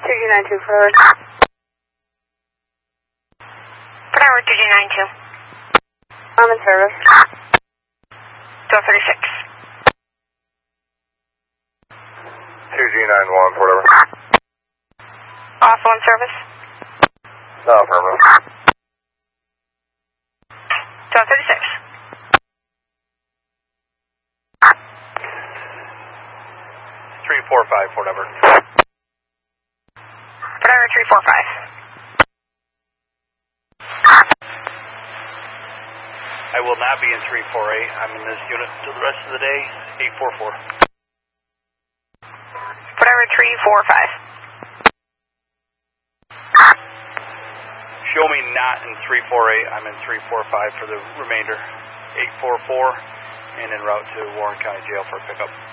2G92 forward. Tower 2G92. I'm in service. 1236. 2G91, whatever. Also in service. No, affirmative. 1236. 345, whatever. Tower 345. I will not be in 348. I'm in this unit till the rest of the day. 844. Tower 345. Show me not in 348. I'm in 345 for the remainder. 844 and en route to Warren County Jail for pickup.